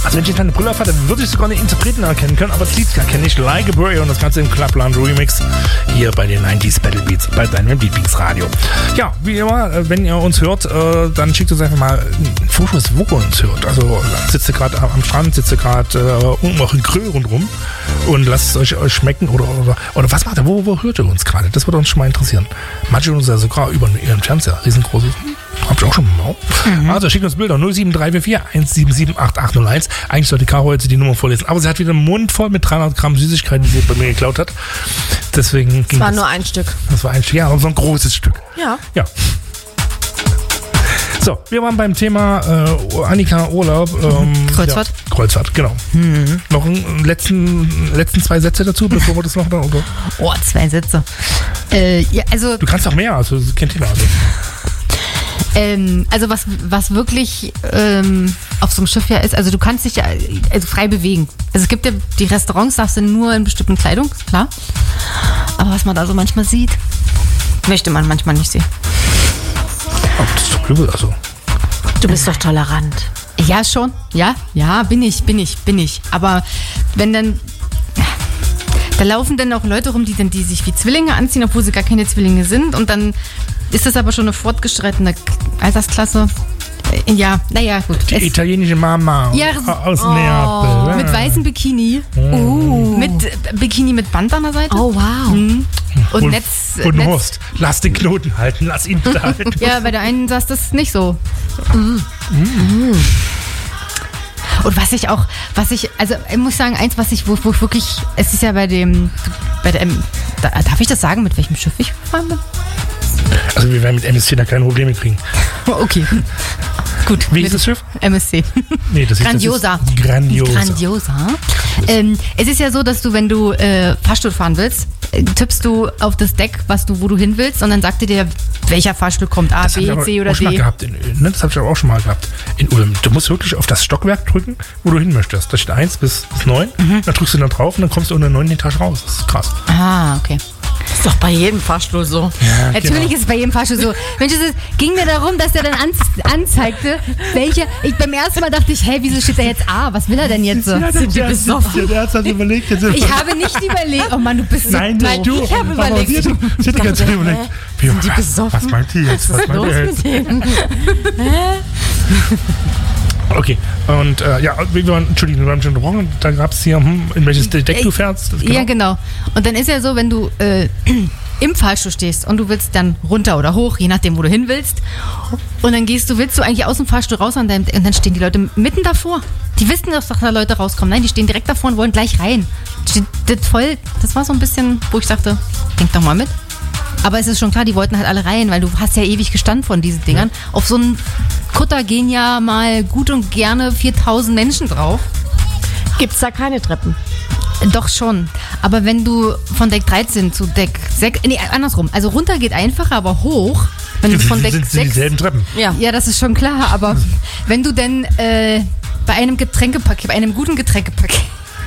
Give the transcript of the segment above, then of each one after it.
Also wenn ich jetzt eine Brille habe, dann würde ich sogar eine Interpreten erkennen können, aber das Lied kenne ich. Like a Bird und das Ganze im Clubland Remix hier bei den 90s Battle Beats, bei deinem Beats Radio. Ja, wie immer, wenn ihr uns hört, dann schickt uns einfach mal ein Foto, wo ihr uns hört. Also sitzt ihr gerade am Strand, sitzt ihr gerade irgendwo in Grill rundherum und lasst es euch schmecken oder was macht ihr? Wo hört ihr uns gerade? Das würde uns schon mal interessieren. Manche uns ja sogar über ihren Fernseher, riesengroßes. Hab ich auch schon mal. Also schickt uns Bilder 07344 177 8801. Eigentlich sollte Caro heute die Nummer vorlesen, aber sie hat wieder einen Mund voll mit 300 Gramm Süßigkeiten, die sie bei mir geklaut hat. Deswegen ging das war nur ein Stück. Das war ein Stück, ja, aber so ein großes Stück. Ja. So, wir waren beim Thema Annika Urlaub. Kreuzfahrt. Ja, Kreuzfahrt, genau. Noch einen letzten 2 Sätze dazu, bevor wir das noch da. Oder? 2 Sätze. Ja, also du kannst auch mehr, also das ist kein Thema. Also was wirklich auf so einem Schiff ja ist, also du kannst dich ja frei bewegen. Also es gibt ja die Restaurants, darfst du nur in bestimmten Kleidung, ist klar. Aber was man da so manchmal sieht, möchte man manchmal nicht sehen. Oh, das ist doch blöd, also. Du bist doch tolerant. Ja, schon. Ja, bin ich. Aber wenn dann... Da laufen dann auch Leute rum, die sich wie Zwillinge anziehen, obwohl sie gar keine Zwillinge sind. Und dann ist das aber schon eine fortgeschrittene Altersklasse. Ja, naja, gut. Die italienische Mama aus Neapel. Mit weißem Bikini. Mit Bikini mit Band an der Seite. Oh, wow. Und Netz. Horst, lass den Knoten halten, lass ihn da halten. Ja, bei der einen saß das nicht so. Und also ich muss sagen, eins, wo ich wirklich, es ist ja darf ich das sagen, mit welchem Schiff ich gefahren bin? Also wir werden mit MSC da keine Probleme kriegen. Okay. Gut. Wie ist das Schiff? MSC. Nee, das ist Grandiosa. Grandiosa. Es ist ja so, dass du, wenn du Fahrstuhl fahren willst, tippst du auf das Deck, wo du hin willst, und dann sagt dir, welcher Fahrstuhl kommt, A, B, C oder D. Das habe ich aber auch schon mal gehabt in Ulm. Du musst wirklich auf das Stockwerk drücken, wo du hin möchtest. Da steht 1 bis 9, dann drückst du dann drauf und dann kommst du unter der 9. Etage raus. Das ist krass. Ah, okay. Das ist doch bei jedem Fahrstuhl so. Ja, natürlich ist es bei jedem Fahrstuhl so. Mensch, es ging mir darum, dass er dann anzeigte, welche. Beim ersten Mal dachte ich, hey, wieso steht da jetzt A? Was will er denn jetzt so? Sind die besoffen? Der hat überlegt. Ich habe nicht überlegt. Oh Mann, du bist so. Nein, du. Ich habe überlegt. Sie hat die ganze Zeit überlegt. Sind die besoffen? Was meint die jetzt? Was ist los mit denen? Okay, und wir waren schon unterbrochen, da gab es hier, in welches Deck du fährst. Genau. Ja, genau. Und dann ist ja so, wenn du im Fahrstuhl stehst und du willst dann runter oder hoch, je nachdem, wo du hin willst, und dann willst du eigentlich aus dem Fahrstuhl raus und dann stehen die Leute mitten davor. Die wissen doch, dass da Leute rauskommen. Nein, die stehen direkt davor und wollen gleich rein. Das war so ein bisschen, wo ich sagte, denk doch mal mit. Aber es ist schon klar, die wollten halt alle rein, weil du hast ja ewig gestanden von diesen Dingern. Ja. Auf so einen Kutter gehen ja mal gut und gerne 4000 Menschen drauf. Gibt's da keine Treppen? Doch schon. Aber wenn du von Deck 13 zu Deck 6, andersrum. Also runter geht einfacher, aber hoch. Wenn du von Deck 6, sind dieselben Treppen. Ja, das ist schon klar. Aber wenn du denn bei einem guten Getränkepaket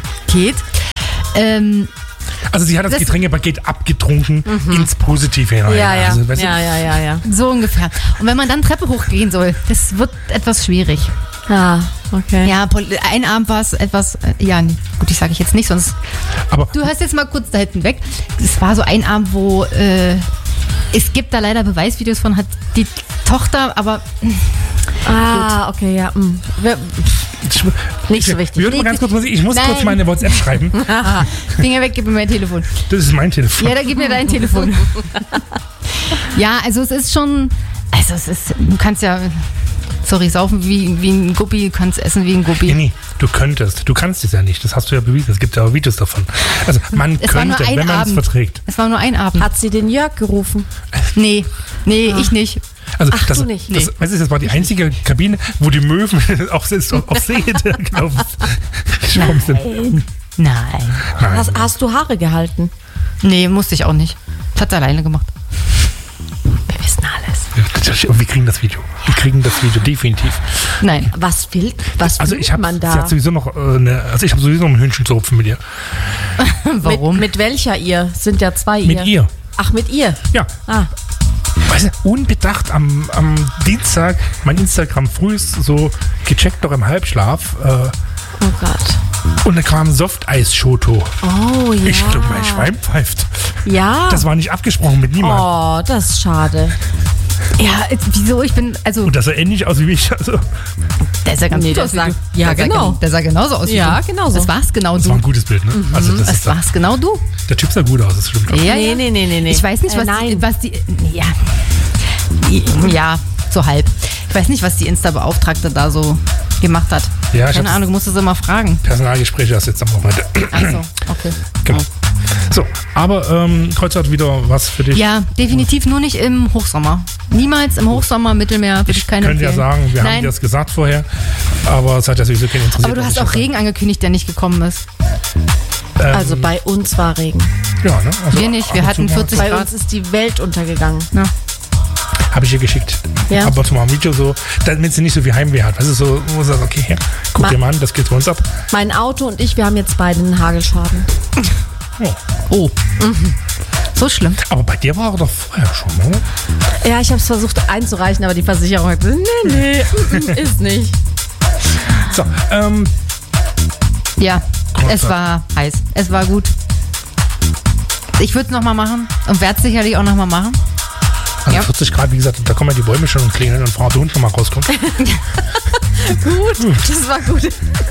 also sie hat das Getränkepaket abgetrunken ins Positive hinein. Ja. Also, Ja. So ungefähr. Und wenn man dann Treppe hochgehen soll, das wird etwas schwierig. Ah, okay. Ja, ein Abend war es etwas, gut, ich sage ich jetzt nicht, sonst... Aber du hörst jetzt mal kurz da hinten weg. Es war so ein Abend, wo es gibt da leider Beweisvideos von, hat die Tochter, aber... Okay, ja. Nicht so wichtig. Ich muss kurz meine WhatsApp schreiben. Finger weg, gib mir mein Telefon. Das ist mein Telefon. Ja, dann gib mir dein Telefon. Ja, also es ist schon... du kannst ja... saufen wie ein Guppi, du kannst essen wie ein Guppi. Ja, nee, du kannst es ja nicht, das hast du ja bewiesen, es gibt ja auch Videos davon. Also man könnte, wenn man es verträgt. Es war nur ein Abend. Hat sie den Jörg gerufen? Nee, ich nicht. Also du nicht? Nee. Das war die einzige Kabine, wo die Möwen auf See geschwommen sind. Nein. Hast du Haare gehalten? Nee, musste ich auch nicht. Das hat er alleine gemacht. Wir wissen alles. Wir kriegen das Video. Definitiv. Nein. Was will man da? Sie hat sowieso noch ich habe sowieso noch ein Hühnchen zu rupfen mit ihr. Warum? Mit welcher ihr? Sind ja 2 Mit ihr. Ach, mit ihr? Ja. Weißt du, unbedacht am Dienstag mein Instagram früh so gecheckt, noch im Halbschlaf. Oh Gott. Und dann kam Softeis-Schoto. Oh ja. Ich glaube, mein Schwein pfeift. Ja. Das war nicht abgesprochen mit niemandem. Oh, das ist schade. Ja, wieso? Ich bin, also, Und das sah ähnlich aus wie ich. Also, der sah ganz Nee, gut der aus wie sah- du. ja, Der sah genau. Der sah genauso aus wie Ja, du. genau so. Das war's genau das war du. ein gutes Bild, ne? Also, das Es ist war's genau du. der Typ sah gut aus, das stimmt. Ja, Nee, ja. nee. Ich weiß nicht, nein. was die. Ja. Ja, so halb. Ich weiß nicht, was die Insta-Beauftragte da so gemacht hat. Ja, ich Keine hab's- Ahnung, du musst es immer fragen. Personalgespräche hast du jetzt am Wochenende. Achso, okay. Genau. So, aber Kreuz hat wieder was für dich. Ja, definitiv nur nicht im Hochsommer. Niemals im Hochsommer, Mittelmeer, würde ich keine könnte ja empfehlen. sagen, wir haben Nein, dir das gesagt vorher, aber es hat ja sowieso keinen interessiert. aber du was hast ich auch schon Regen angekündigt, der nicht gekommen ist. Also bei uns war Regen. sag. Ja, ne? Also Wir nicht, wir ab und hatten zu mal 40 Bei Grad. uns ist die Welt untergegangen. Ja. Habe ich ihr geschickt. Ja. Aber zum Video so, damit sie nicht so viel Heimweh hat. Weißt du, so, wo sie sagt, okay, her, guck dir mal an, das geht für uns ab. Mein Auto und ich, wir haben jetzt beide einen Hagelschaden. Oh. Oh. So schlimm. Aber bei dir war er doch vorher schon, oder? Ja, ich habe es versucht einzureichen, aber die Versicherung hat gesagt, nee, ist nicht. So, Ja, Gott es sei- war heiß. Es war gut. Ich würde es nochmal machen und werde es sicherlich auch nochmal machen. also Ja. 40 Grad, wie gesagt, da kommen ja die Bäume schon und klingeln und fahren der Hund nochmal rauskommt. Gut, das war gut.